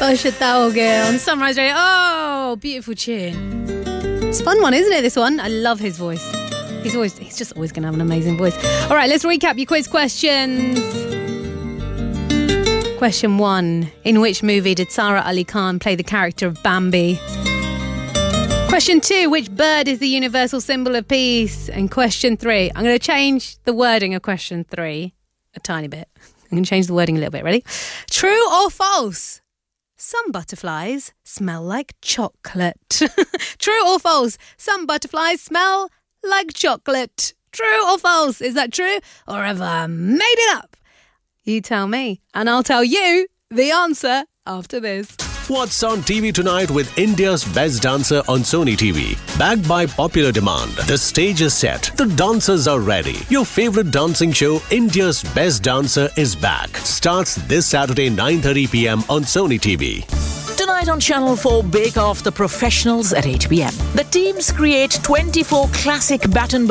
Usher Tauge on Sunrise Radio. Oh, beautiful tune. It's a fun one, isn't it, this one? I love his voice. He's just always going to have an amazing voice. All right, let's recap your quiz questions. Question 1. In which movie did Sara Ali Khan play the character of Bambi? Question 2. Which bird is the universal symbol of peace? And question 3. I'm going to change the wording of question 3 a tiny bit. I'm going to change the wording a little bit. Ready? True or false? Some butterflies smell like chocolate. True or false? Some butterflies smell like chocolate. True or false? Is that true? Or have I made it up? You tell me, and I'll tell you the answer after this. What's on TV tonight with India's Best Dancer on Sony TV? Backed by popular demand, the stage is set, the dancers are ready. Your favorite dancing show, India's Best Dancer, is back. Starts this Saturday 9:30 p.m. on Sony TV. Tonight on Channel 4, Bake Off the Professionals at 8 p.m. The teams create 24 classic baton